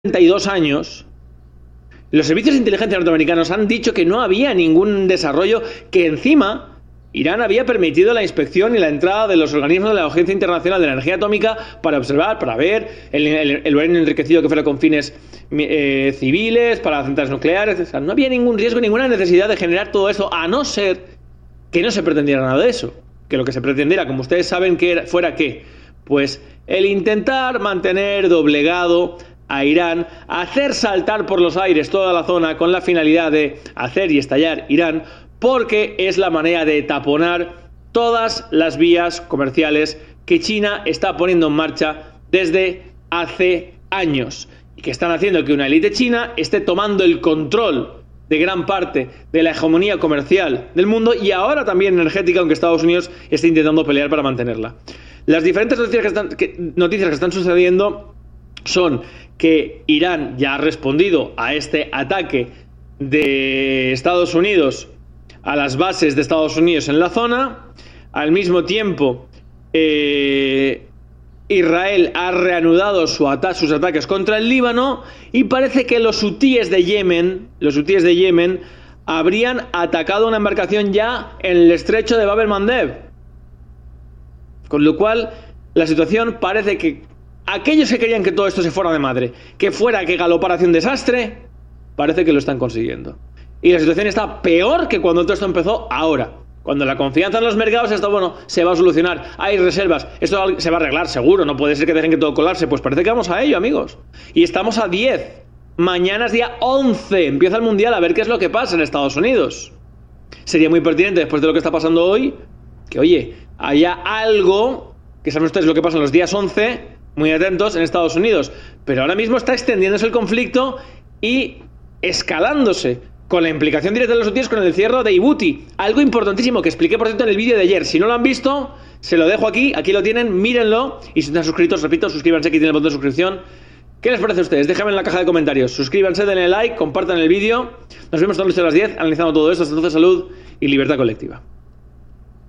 32 años, los servicios de inteligencia norteamericanos han dicho que no había ningún desarrollo, que encima Irán había permitido la inspección y la entrada de los organismos de la Agencia Internacional de la Energía Atómica para observar, para ver el uranio enriquecido que fuera con fines civiles, para centrales nucleares. O sea, no había ningún riesgo, ninguna necesidad de generar todo esto, a no ser que no se pretendiera nada de eso. Que lo que se pretendiera, como ustedes saben, que fuera ¿qué? Pues el intentar mantener doblegado a Irán, hacer saltar por los aires toda la zona con la finalidad de hacer y estallar Irán, porque es la manera de taponar todas las vías comerciales que China está poniendo en marcha desde hace años y que están haciendo que una élite china esté tomando el control de gran parte de la hegemonía comercial del mundo y ahora también energética, aunque Estados Unidos esté intentando pelear para mantenerla. Las diferentes noticias que están sucediendo son que Irán ya ha respondido a este ataque de Estados Unidos a las bases de Estados Unidos en la zona. Al mismo tiempo, Israel ha reanudado sus ataques contra el Líbano y parece que los hutíes de Yemen habrían atacado una embarcación ya en el estrecho de Bab el-Mandeb. Con lo cual, la situación parece que aquellos que querían que todo esto se fuera de madre, que galopara hacia un desastre, parece que lo están consiguiendo. Y la situación está peor que cuando todo esto empezó ahora. Cuando la confianza en los mercados está, bueno, se va a solucionar, hay reservas, esto se va a arreglar seguro, no puede ser que dejen que todo colarse. Pues parece que vamos a ello, amigos. Y estamos a 10. Mañana es día 11, empieza el Mundial, a ver qué es lo que pasa en Estados Unidos. Sería muy pertinente, después de lo que está pasando hoy, que, oye, haya algo, que saben ustedes lo que pasa en los días 11, muy atentos, en Estados Unidos. Pero ahora mismo está extendiéndose el conflicto y escalándose, con la implicación directa de los hutíes con el cierre de Djibouti. Algo importantísimo que expliqué, por cierto, en el vídeo de ayer. Si no lo han visto, se lo dejo aquí lo tienen, mírenlo. Y si no están suscritos, repito, suscríbanse, aquí tienen el botón de suscripción. ¿Qué les parece a ustedes? Déjenme en la caja de comentarios. Suscríbanse, denle like, compartan el vídeo. Nos vemos todas las 10 analizando todo esto. Hasta entonces, salud y libertad colectiva.